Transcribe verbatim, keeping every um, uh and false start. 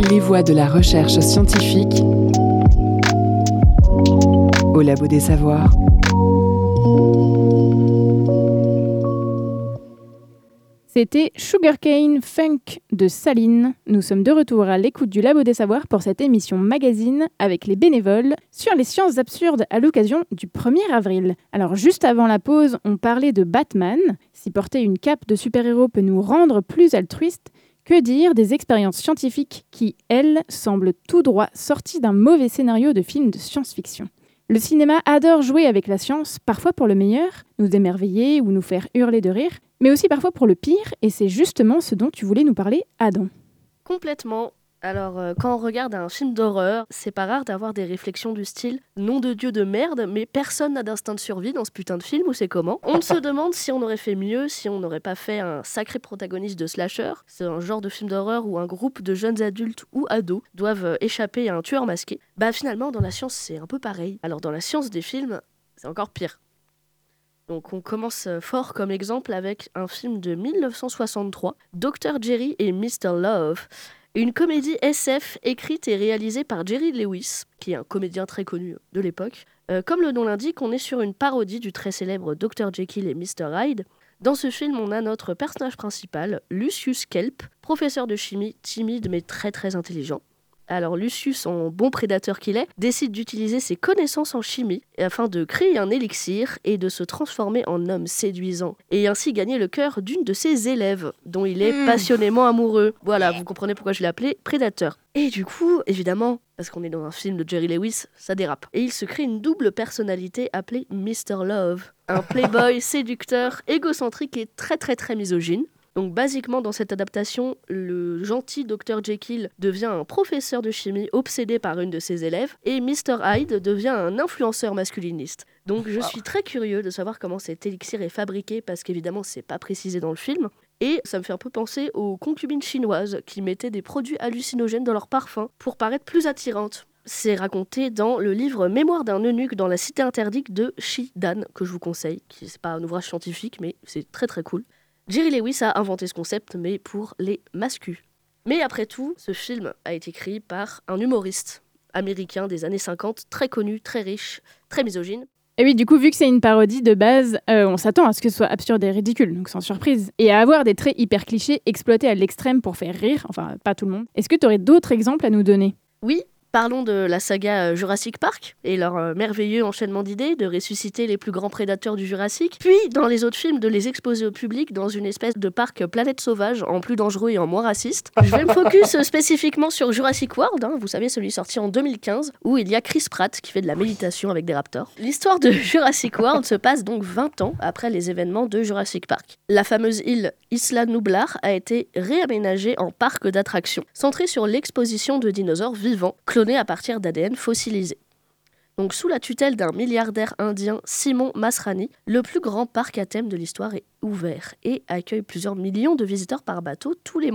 Les voies de la recherche scientifique au Labo des Savoirs. C'était Sugarcane Funk de Saline. Nous sommes de retour à l'écoute du Labo des Savoirs pour cette émission magazine avec les bénévoles sur les sciences absurdes à l'occasion du premier avril. Alors juste avant la pause, on parlait de Batman. Si porter une cape de super-héros peut nous rendre plus altruistes, que dire des expériences scientifiques qui, elles, semblent tout droit sorties d'un mauvais scénario de film de science-fiction. Le cinéma adore jouer avec la science, parfois pour le meilleur, nous émerveiller ou nous faire hurler de rire, mais aussi parfois pour le pire, et c'est justement ce dont tu voulais nous parler, Adam. Complètement. Alors, euh, quand on regarde un film d'horreur, c'est pas rare d'avoir des réflexions du style « nom de Dieu de merde, mais personne n'a d'instinct de survie dans ce putain de film, ou c'est comment ?» On se demande si on aurait fait mieux, si on n'aurait pas fait un sacré protagoniste de slasher. C'est un genre de film d'horreur où un groupe de jeunes adultes ou ados doivent euh, échapper à un tueur masqué. Bah finalement, dans la science, c'est un peu pareil. Alors dans la science des films, c'est encore pire. Donc on commence fort comme exemple avec un film de dix-neuf cent soixante-trois, docteur Jerry et mister Love. Une comédie S F écrite et réalisée par Jerry Lewis, qui est un comédien très connu de l'époque. Euh, comme le nom l'indique, on est sur une parodie du très célèbre docteur Jekyll et mister Hyde. Dans ce film, on a notre personnage principal, Lucius Kelp, professeur de chimie, timide mais très très intelligent. Alors Lucius, en bon prédateur qu'il est, décide d'utiliser ses connaissances en chimie afin de créer un élixir et de se transformer en homme séduisant et ainsi gagner le cœur d'une de ses élèves dont il est mmh. passionnément amoureux. Voilà, vous comprenez pourquoi je l'ai appelé prédateur. Et du coup, évidemment, parce qu'on est dans un film de Jerry Lewis, ça dérape. Et il se crée une double personnalité appelée mister Love, un playboy séducteur, égocentrique et très très très misogyne. Donc basiquement dans cette adaptation, le gentil docteur Jekyll devient un professeur de chimie obsédé par une de ses élèves et mister Hyde devient un influenceur masculiniste. Donc je suis très curieux de savoir comment cet élixir est fabriqué parce qu'évidemment c'est pas précisé dans le film. Et ça me fait un peu penser aux concubines chinoises qui mettaient des produits hallucinogènes dans leurs parfums pour paraître plus attirantes. C'est raconté dans le livre Mémoire d'un eunuque dans la cité interdite de Shi Dan, que je vous conseille, qui c'est pas un ouvrage scientifique mais c'est très très cool. Jerry Lewis a inventé ce concept, mais pour les mascus. Mais après tout, ce film a été créé par un humoriste américain des années cinquante, très connu, très riche, très misogyne. Et oui, du coup, vu que c'est une parodie de base, euh, on s'attend à ce que ce soit absurde et ridicule, donc sans surprise. Et à avoir des traits hyper clichés exploités à l'extrême pour faire rire, enfin, pas tout le monde. Est-ce que tu aurais d'autres exemples à nous donner ? Oui. Parlons de la saga Jurassic Park et leur euh, merveilleux enchaînement d'idées de ressusciter les plus grands prédateurs du Jurassique, puis dans les autres films de les exposer au public dans une espèce de parc planète sauvage en plus dangereux et en moins raciste. Je vais me focus spécifiquement sur Jurassic World, hein, vous savez celui sorti en deux mille quinze, où il y a Chris Pratt qui fait de la méditation avec des raptors. L'histoire de Jurassic World se passe donc vingt ans après les événements de Jurassic Park. La fameuse île Isla Nublar a été réaménagée en parc d'attractions, centré sur l'exposition de dinosaures vivants, clonés à partir d'A D N fossilisé. Donc sous la tutelle d'un milliardaire indien, Simon Masrani, le plus grand parc à thème de l'histoire est ouvert et accueille plusieurs millions de visiteurs par bateau tous les mois.